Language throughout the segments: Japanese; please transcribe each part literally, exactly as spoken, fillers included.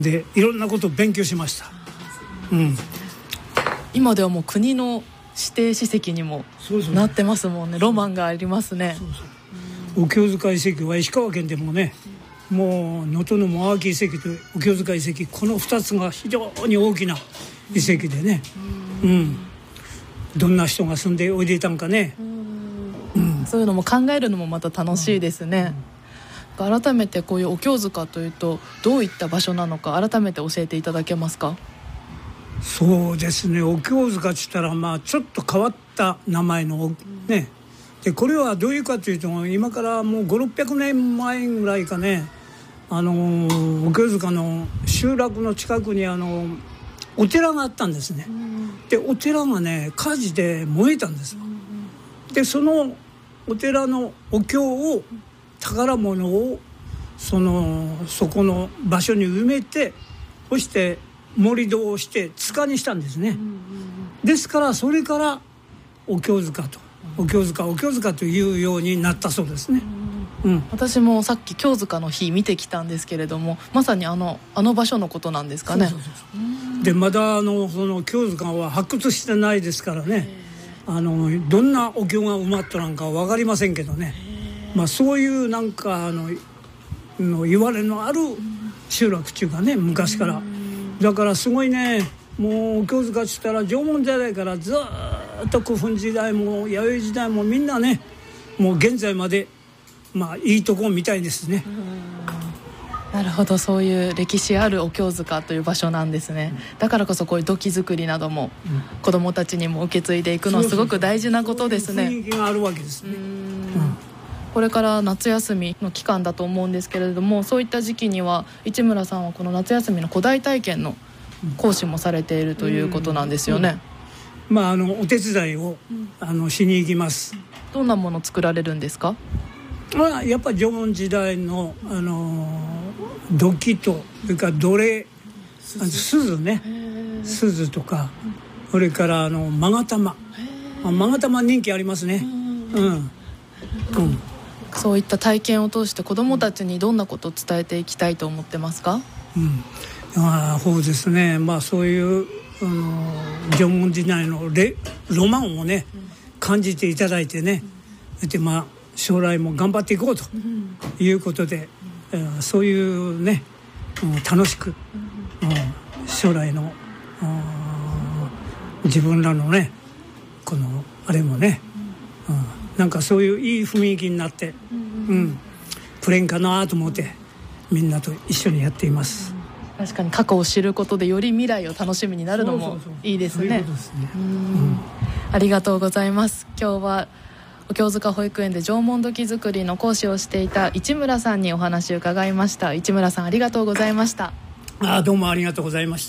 でいろんなことを勉強しました、うん、 今ではもう国の指定史跡にもなってますもんね。ロマンがありますね。 そうそう、お経塚遺跡は石川県でもね、もう能登のモアーキ遺跡とお経塚遺跡、このふたつが非常に大きな遺跡でね、うん、うん、どんな人が住んでおいでいたんかね、 うん、そういうのも考えるのもまた楽しいですね、うん、改めてこういうお経塚というとどういった場所なのか改めて教えていただけますか？ そうですね、お経塚って言ったら、まあ、ちょっと変わった名前の、ね、でこれはどういうかというと、今からもうごひゃくろっぴゃくねんまえぐらいかね、あのー、お経塚の集落の近くにあのお寺があったんですね。でお寺がね火事で燃えたんです。でそのお寺のお経を宝物をそのそこの場所に埋めて、そして盛り土をして塚にしたんですね。ですからそれからお経塚とお経塚お経塚というようになったそうですね。うん、 私もさっき経塚の日見てきたんですけれども、まさにあのあの場所のことなんですかね。 そうそうそうそう。でまだあのその経塚は発掘してないですからね、あのどんなお経が埋まっとらんか分かりませんけどね、まあ、そういうなんかあのの言われのある集落っていうかね、昔からだからすごいね、もうお経塚って言ったら縄文時代からずっと古墳時代も弥生時代もみんなね、もう現在までまあいいとこみたいですね。 なるほど、そういう歴史あるお経塚という場所なんですね、うん、だからこそこういう土器作りなども子どもたちにも受け継いでいくのはすごく大事なことですね。 そういう雰囲気があるわけですね。うん、 これから夏休みの期間だと思うんですけれども、そういった時期には市村さんはこの夏休みの古代体験の講師もされているということなんですよね。 うんうん、まあ、あのお手伝いを、うん、あのしに行きます。 どんなもの作られるんですか？ まあ、やっぱり縄文時代の、あのー、土器とそれから土鈴、鈴ね、鈴とか、それからあの勾玉、勾玉人気ありますね。うん、うん、 そういった体験を通して子どもたちにどんなことを伝えていきたいと思ってますか？ うん、あそうですね、まあ、そういう、あのー、縄文時代のレロマンをね感じていただいてね、でまあ将来も頑張っていこうということで、うん、そういうね、うん、楽しく、うん、将来の、うん、自分らのねこのあれもね、うん、なんかそういういい雰囲気になって、うん、プレーンかなと思ってみんなと一緒にやっています。 確かに過去を知ることでより未来を楽しみになるのもいいですね。ありがとうございます。今日はお経塚保育園で縄文土器作りの講師をしていた市村さんにお話を伺いました。市村さん、ありがとうございました。 あ、どうもありがとうございました。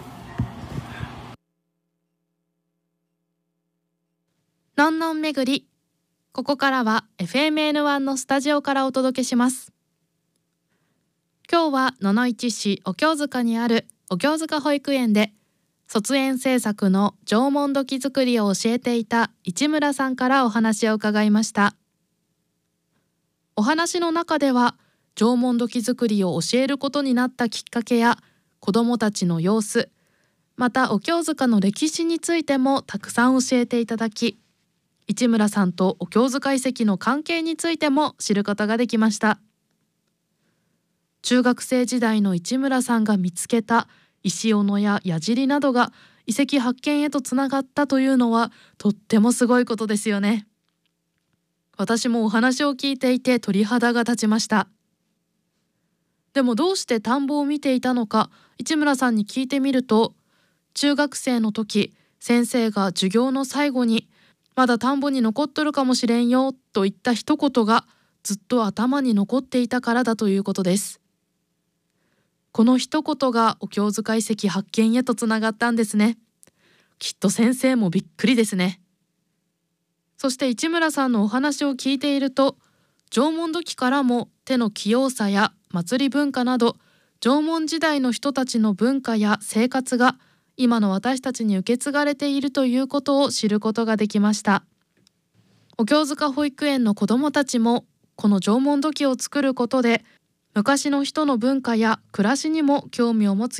のんのん巡り、ここからは エフエムエヌワン のスタジオからお届けします。今日は野々市市お経塚にあるお経塚保育園で卒園制作の縄文土器作りを教えていた市村さんからお話を伺いました。お話の中では縄文土器作りを教えることになったきっかけや子どもたちの様子、またお経塚の歴史についてもたくさん教えていただき、市村さんとお経塚遺跡の関係についても知ることができました。中学生時代の市村さんが見つけた石斧や矢尻などが遺跡発見へとつながったというのはとってもすごいことですよね。私もお話を聞いていて鳥肌が立ちました。でもどうして田んぼを見ていたのか市村さんに聞いてみると、中学生の時先生が授業の最後にまだ田んぼに残っとるかもしれんよと言った一言がずっと頭に残っていたからだということです。この一言がお経塚遺跡発見へとつながったんですね。きっと先生もびっくりですね。そして市村さんのお話を聞いていると、縄文土器からも手の器用さや祭り文化など縄文時代の人たちの文化や生活が今の私たちに受け継がれているということを知ることができました。お経塚保育園の子どもたちもこの縄文土器を作ることで昔の人の文化や暮らしにも興味を持つ